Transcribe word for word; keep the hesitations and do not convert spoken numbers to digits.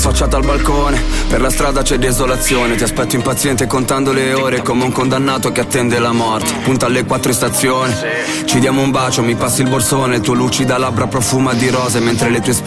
affacciata al balcone, per la strada c'è desolazione. Ti aspetto impaziente contando le ore come un condannato che attende la morte. Punta alle quattro in stazione, ci diamo un bacio, mi passi il borsone, il tuo lucida labbra profuma di rose mentre le tue